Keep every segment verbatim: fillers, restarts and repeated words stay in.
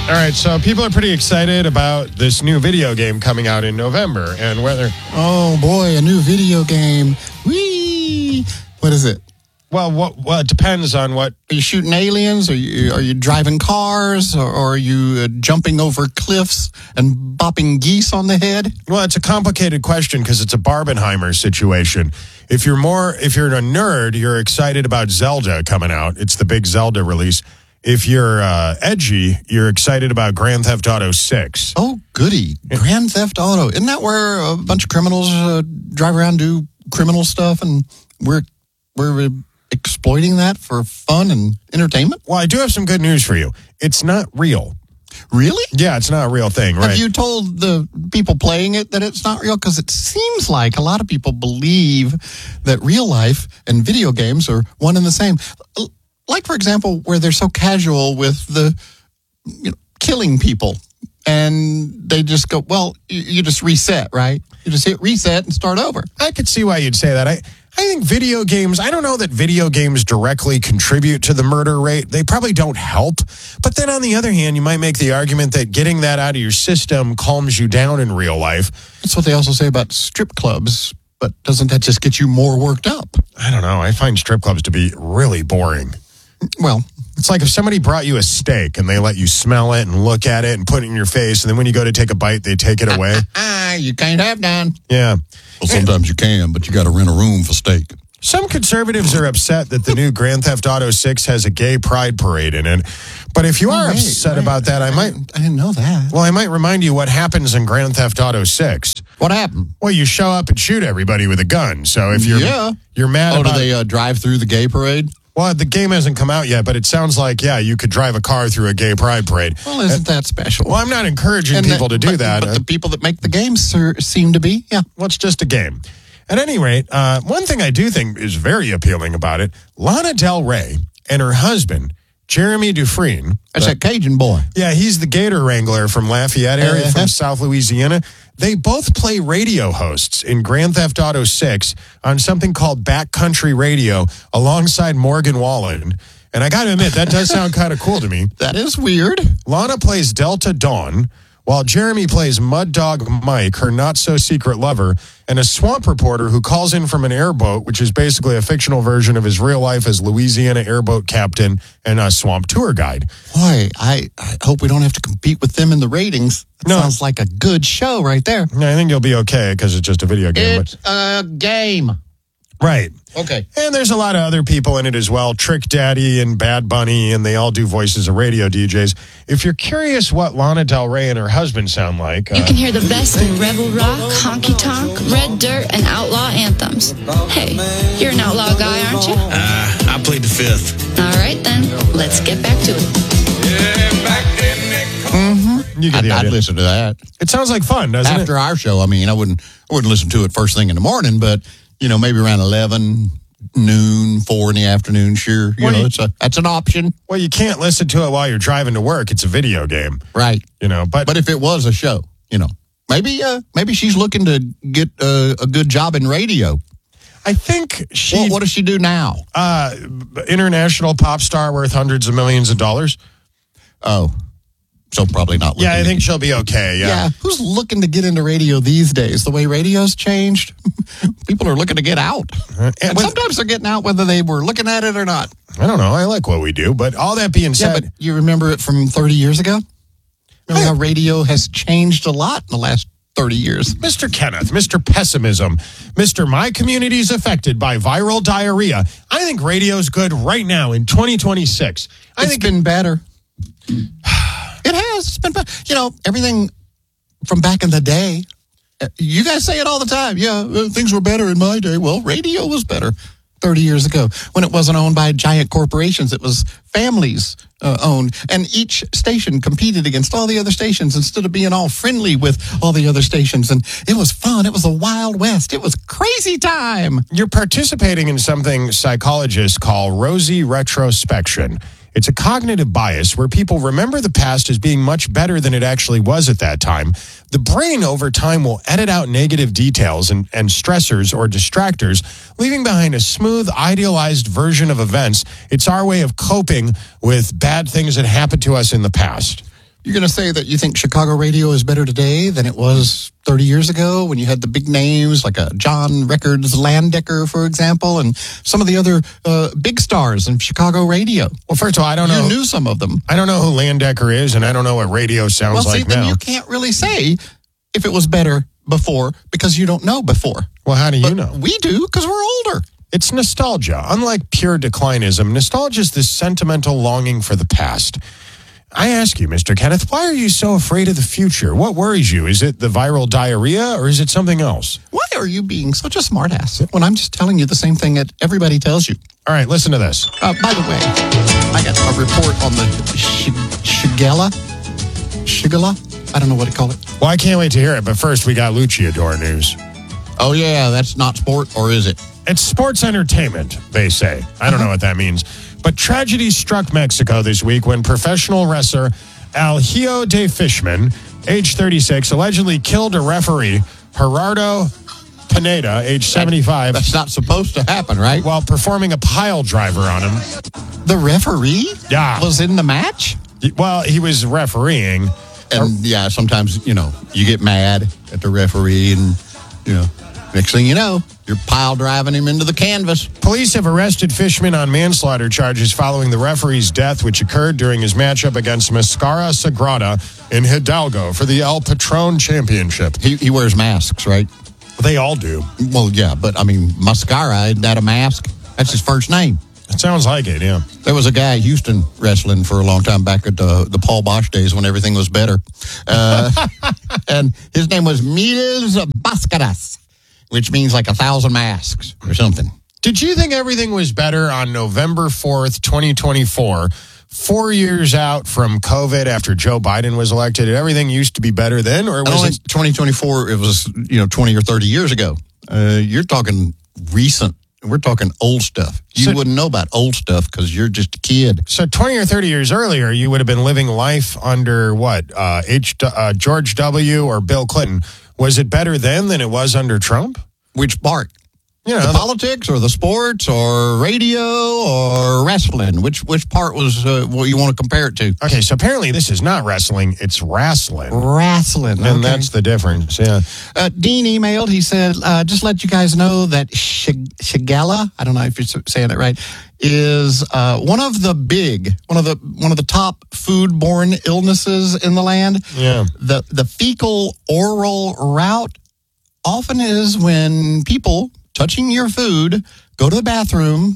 All right, so people are pretty excited about this new video game coming out in November, and whether... Oh, boy, a new video game. Whee! What is it? Well, what, well, it depends on what... Are you shooting aliens? Are you, are you driving cars? Or, or are you uh, jumping over cliffs and bopping geese on the head? Well, it's a complicated question because it's a Barbenheimer situation. If you're more, if you're a nerd, you're excited about Zelda coming out. It's the big Zelda release. If you're uh, edgy, you're excited about Grand Theft Auto six. Oh, goody. Grand Theft Auto. Isn't that where a bunch of criminals uh, drive around, do criminal stuff, and we're we're exploiting that for fun and entertainment? Well, I do have some good news for you. It's not real. Really? Yeah, it's not a real thing, right? Have you told the people playing it that it's not real? Because it seems like a lot of people believe that real life and video games are one and the same. Like, for example, where they're so casual with the you know, killing people. And they just go, well, you, you just reset, right? You just hit reset and start over. I could see why you'd say that. I, I think video games, I don't know that video games directly contribute to the murder rate. They probably don't help. But then on the other hand, you might make the argument that getting that out of your system calms you down in real life. That's what they also say about strip clubs. But doesn't that just get you more worked up? I don't know. I find strip clubs to be really boring. Well, it's like if somebody brought you a steak and they let you smell it and look at it and put it in your face, and then when you go to take a bite, they take it away. Ah, you can't have none. Yeah. Well, sometimes you can, but you got to rent a room for steak. Some conservatives are upset that the new Grand Theft Auto six has a gay pride parade in it. But if you oh, are wait, upset wait, about that, I, I might... I didn't know that. Well, I might remind you what happens in Grand Theft Auto six. What happened? Well, you show up and shoot everybody with a gun. So if you're, yeah. you're mad oh, about... do they uh, drive through the gay parade? Well, the game hasn't come out yet, but it sounds like, yeah, you could drive a car through a gay pride parade. Well, isn't that special? Well, I'm not encouraging and people that, to do but, that. But the people that make the games sir, seem to be, yeah. Well, it's just a game. At any rate, uh, one thing I do think is very appealing about it, Lana Del Rey and her husband, Jeremy Dufresne. That's that Cajun boy. Yeah, he's the gator wrangler from Lafayette area uh-huh. from South Louisiana. They both play radio hosts in Grand Theft Auto six on something called Backcountry Radio alongside Morgan Wallen. And I got to admit, that does sound kind of cool to me. That is weird. Lana plays Delta Dawn, while Jeremy plays Mud Dog Mike, her not-so-secret lover, and a swamp reporter who calls in from an airboat, which is basically a fictional version of his real life as Louisiana airboat captain and a swamp tour guide. Boy, I, I hope we don't have to compete with them in the ratings. That No. sounds like a good show right there. I think you'll be okay because it's just a video game. It's a game. Right. Okay. And there's a lot of other people in it as well. Trick Daddy and Bad Bunny, and they all do voices of radio D Js. If you're curious what Lana Del Rey and her husband sound like... Uh, You can hear the best in Rebel Rock, Honky Tonk, Red Dirt, and Outlaw anthems. Hey, you're an outlaw guy, aren't you? Uh, I played the fifth. All right, then. Let's get back to it. Mm-hmm. You get I'd, the I'd idea. listen to that. It sounds like fun, doesn't After it? our show, I mean, I wouldn't I wouldn't listen to it first thing in the morning, but, you know, maybe around eleven, noon, four in the afternoon, sure. You Well, know, you- it's a that's an option. Well, you can't listen to it while you're driving to work. It's a video game, Right. you know. But, But if it was a show, you know, maybe uh, maybe she's looking to get uh, a good job in radio. I think she... Well, what does she do now? uh, international pop star worth hundreds of millions of dollars. Oh, so probably not. Yeah, I looking think to- she'll be okay. Yeah. Yeah, who's looking to get into radio these days? The way radio's changed, people are looking to get out. Uh, and And with- sometimes they're getting out whether they were looking at it or not. I don't know. I like what we do. But all that being Yeah, said... but you remember it from thirty years ago? Remember how radio has changed a lot in the last thirty years? Mister Kenneth, Mister Pessimism, Mister My Community's affected by viral diarrhea. I think radio's good right now in twenty twenty-six. I It's think been better. It has. It's been better. You know, everything from back in the day, uh, you guys say it all the time. Yeah, uh, things were better in my day. Well, radio was better thirty years ago when it wasn't owned by giant corporations. It was families uh, owned. And each station competed against all the other stations instead of being all friendly with all the other stations. And it was fun. It was a Wild West. It was crazy time. you're participating in something psychologists call rosy retrospection. It's a cognitive bias where people remember the past as being much better than it actually was at that time. The brain over time will edit out negative details and, and stressors or distractors, leaving behind a smooth, idealized version of events. It's our way of coping with bad things that happened to us in the past. You're going to say that you think Chicago radio is better today than it was thirty years ago when you had the big names like a John Records Landecker, for example, and some of the other uh, big stars in Chicago radio. Well, first of all, I don't you know. You knew some of them. I don't know who Landecker is, and I don't know what radio sounds well, see, like then now. You can't really say if it was better before because you don't know before. Well, how do you but know? We do because we're older. It's nostalgia. Unlike pure declinism, nostalgia is this sentimental longing for the past. I ask you, Mister Kenneth, why are you so afraid of the future? What worries you? Is it the viral diarrhea or is it something else? Why are you being such a smartass when I'm just telling you the same thing that everybody tells you? All right, listen to this. Uh, by the way, I got a report on the Sh- Shigella. Shigella? I don't know what to call it. Well, I can't wait to hear it, but first we got Luchador news. Oh, yeah, that's not sport, or is it? It's sports entertainment, they say. I don't uh-huh. know what that means. But tragedy struck Mexico this week when professional wrestler Algio de Fishman, age thirty-six, allegedly killed a referee, Gerardo Pineda, age seventy-five. That's not supposed to happen, right? While performing a pile driver on him. The referee yeah. was in the match? Well, he was refereeing. And, yeah, sometimes, you know, you get mad at the referee and, you know, next thing you know, you're pile driving him into the canvas. Police have arrested Fishman on manslaughter charges following the referee's death, which occurred during his matchup against Mascara Sagrada in Hidalgo for the El Patron Championship. He, he wears masks, right? They all do. Well, yeah, but, I mean, Mascara, isn't that a mask? That's his first name. It sounds like it, yeah. There was a guy in Houston wrestling for a long time back at the, the Paul Bosch days when everything was better. Uh, and his name was Miles Bascaras, which means like a thousand masks or something. Did you think everything was better on November fourth, twenty twenty-four, four years out from COVID after Joe Biden was elected? Did everything used to be better then? Or was it twenty twenty-four? It was, you know, twenty or thirty years ago. Uh, you're talking recent. We're talking old stuff. You so, wouldn't know about old stuff because you're just a kid. So twenty or thirty years earlier, you would have been living life under what? Uh, H, uh, George W. or Bill Clinton. Was it better then than it was under Trump? Which part? You know, the, the politics or the sports or radio or wrestling? Which which part was uh, what you want to compare it to? Okay, so apparently this is not wrestling, it's wrestling. Wrestling. And okay. that's the difference, yeah. Uh, Dean emailed, he said, uh, just let you guys know that Shig- Shigella, I don't know if you're saying it right, is uh, one of the big, one of the one of the top food-borne illnesses in the land. Yeah. The, the fecal oral route often is when people touching your food, go to the bathroom,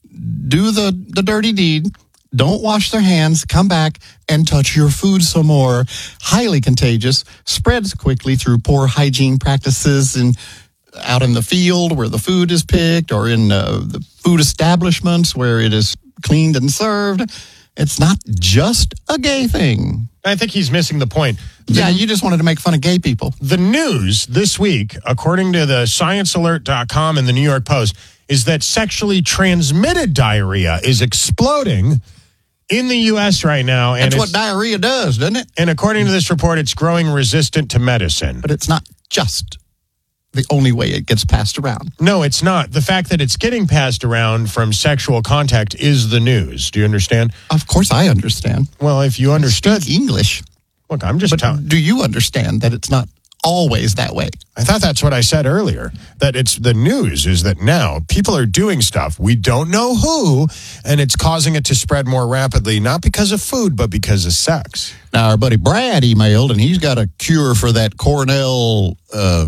do the, the dirty deed, don't wash their hands, come back and touch your food some more. Highly contagious, spreads quickly through poor hygiene practices and out in the field where the food is picked or in uh, the food establishments where it is cleaned and served. It's not just a gay thing. I think he's missing the point. The, yeah, you just wanted to make fun of gay people. The news this week, according to the science alert dot com and the New York Post, is that sexually transmitted diarrhea is exploding in the U S right now. And That's what diarrhea does, doesn't it? And according to this report, it's growing resistant to medicine. But it's not just the only way it gets passed around. No, it's not. The fact that it's getting passed around from sexual contact is the news. Do you understand? Of course I understand. Well, if you understood Speak English. Look, I'm just but telling. Do you understand that it's not always that way? I thought that's what I said earlier, that it's the news is that now people are doing stuff. We don't know who, and it's causing it to spread more rapidly, not because of food, but because of sex. Now, our buddy Brad emailed, and he's got a cure for that Cornell, uh,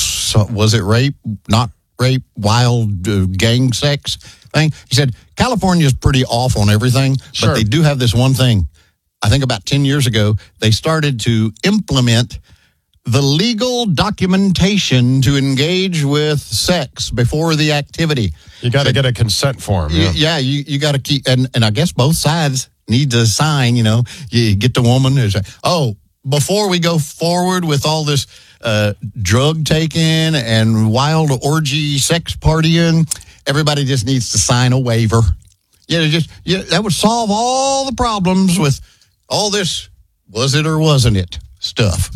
was it rape, not rape, wild uh, gang sex thing? He said, California's pretty off on everything, sure. but they do have this one thing. I think about ten years ago, they started to implement the legal documentation to engage with sex before the activity. You got to so, get a consent form. Yeah, yeah, yeah you, you got to keep, and, and I guess both sides need to sign, you know, you get the woman who's like, oh, before we go forward with all this uh, drug taking and wild orgy sex partying, everybody just needs to sign a waiver. Yeah, just yeah, that would solve all the problems with all this was it or wasn't it stuff.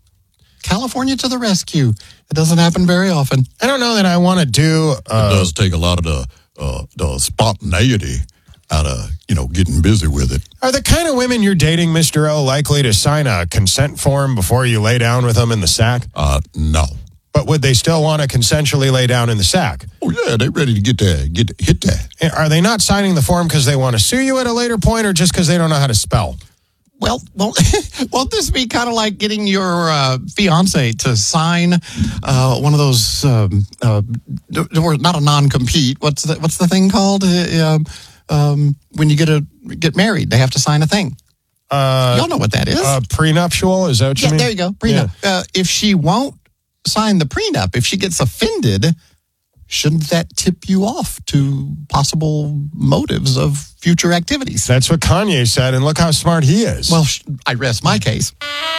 California to the rescue. It doesn't happen very often. I don't know that I want to do. Uh, it does take a lot of the uh, the spontaneity out of, you know, getting busy with it. Are the kind of women you're dating, Mister O, likely to sign a consent form before you lay down with them in the sack? Uh, no. But would they still want to consensually lay down in the sack? Oh, yeah, they're ready to get that, get hit that. Are they not signing the form because they want to sue you at a later point or just because they don't know how to spell? Well, well, won't this be kind of like getting your uh, fiance to sign uh, one of those, um, uh, or not a non-compete? What's the what's the thing called? Uh, um, when you get a get married, they have to sign a thing. Uh, Y'all know what that is? Uh, prenuptial? Is that what you yeah, mean? There you go. Prenup. Yeah. Uh, if she won't sign the prenup, if she gets offended, shouldn't that tip you off to possible motives of future activities? That's what Kanye said, and look how smart he is. Well, I rest my case.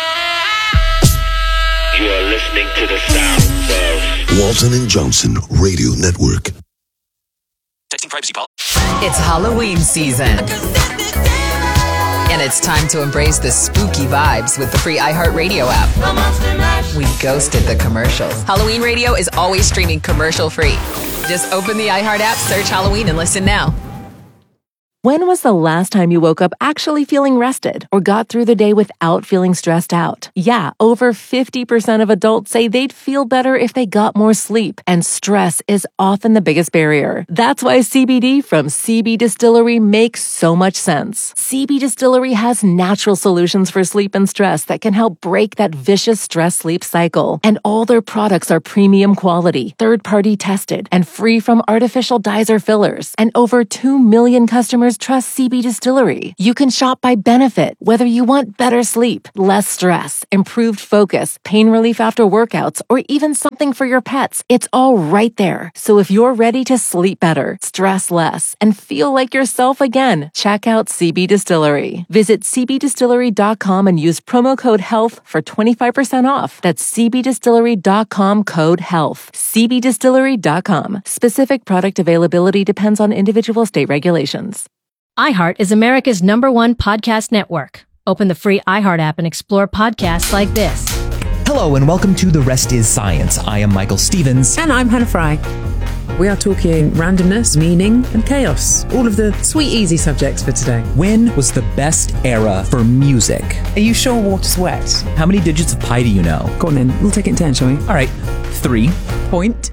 You are listening to the sounds of Walton and Johnson Radio Network. Texting privacy policy. It's Halloween season. And it's time to embrace the spooky vibes with the free iHeartRadio app. We ghosted the commercials. Halloween Radio is always streaming commercial free. Just open the iHeart app, search Halloween, and listen now. When was the last time you woke up actually feeling rested or got through the day without feeling stressed out? Yeah, over fifty percent of adults say they'd feel better if they got more sleep, and stress is often the biggest barrier. That's why C B D from C B Distillery makes so much sense. C B Distillery has natural solutions for sleep and stress that can help break that vicious stress-sleep cycle. And all their products are premium quality, third-party tested, and free from artificial dyes or fillers. And over two million customers trust C B Distillery. You can shop by benefit, whether you want better sleep, less stress, improved focus, pain relief after workouts, or even something for your pets. It's all right there. So if you're ready to sleep better, stress less, and feel like yourself again, check out C B Distillery. Visit c b distillery dot com and use promo code HEALTH for twenty-five percent off. That's c b distillery dot com code HEALTH. c b distillery dot com. Specific product availability depends on individual state regulations. iHeart is America's number one podcast network. Open the free iHeart app and explore podcasts like this. Hello and welcome to The Rest is Science. I am Michael Stevens. And I'm Hannah Fry. We are talking randomness, meaning, and chaos. All of the sweet, easy subjects for today. When was the best era for music? Are you sure water's wet? How many digits of pi do you know? Go on then. We'll take it in turn, shall we? All right. Three. Point.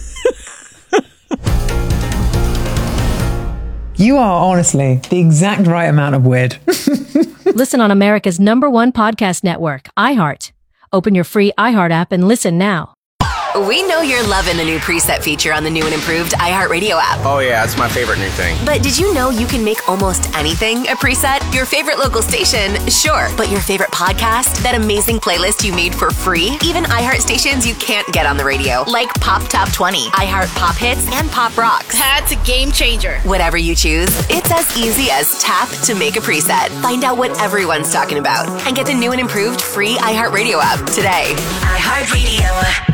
You are honestly the exact right amount of weird. Listen on America's number one podcast network, iHeart. Open your free iHeart app and listen now. We know you're loving the new preset feature on the new and improved iHeartRadio app. Oh, yeah, it's my favorite new thing. But did you know you can make almost anything a preset? Your favorite local station, sure. But your favorite podcast? That amazing playlist you made for free? Even iHeart stations you can't get on the radio, like Pop Top twenty, iHeart Pop Hits, and Pop Rocks. That's a game changer. Whatever you choose, it's as easy as tap to make a preset. Find out what everyone's talking about and get the new and improved free iHeartRadio app today. iHeartRadio.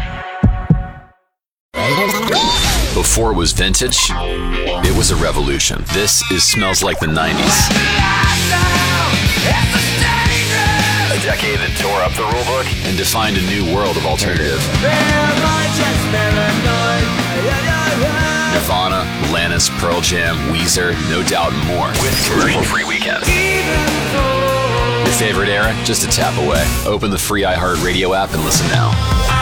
Before it was vintage, it was a revolution. This is Smells Like the nineties. A decade that tore up the rulebook and defined a new world of alternative. Nirvana, Alanis, Pearl Jam, Weezer, No Doubt, and more. With commercial-free weekends. Your favorite era? Just a tap away. Open the free iHeartRadio app and listen now.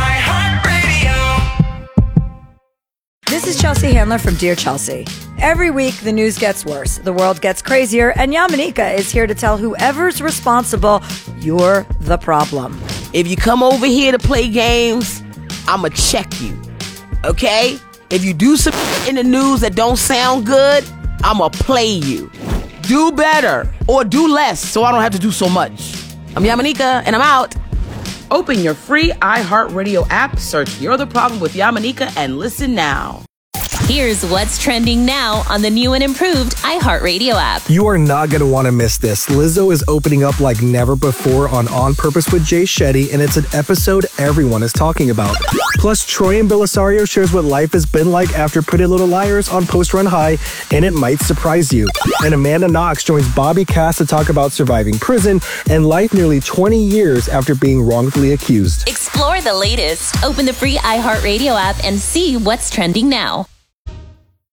This is Chelsea Handler from Dear Chelsea. Every week, the news gets worse, the world gets crazier, and Yamanika is here to tell whoever's responsible, you're the problem. If you come over here to play games, I'ma check you, okay? If you do some in the news that don't sound good, I'ma play you. Do better, or do less, so I don't have to do so much. I'm Yamanika, and I'm out. Open your free iHeartRadio app, search You're the Problem with Yamanika, and listen now. Here's what's trending now on the new and improved iHeartRadio app. You are not going to want to miss this. Lizzo is opening up like never before on On Purpose with Jay Shetty, and it's an episode everyone is talking about. Plus, Troy and Belisario shares what life has been like after Pretty Little Liars on Post Run High, and it might surprise you. And Amanda Knox joins Bobby Cass to talk about surviving prison and life nearly twenty years after being wrongfully accused. Explore the latest. Open the free iHeartRadio app and see what's trending now.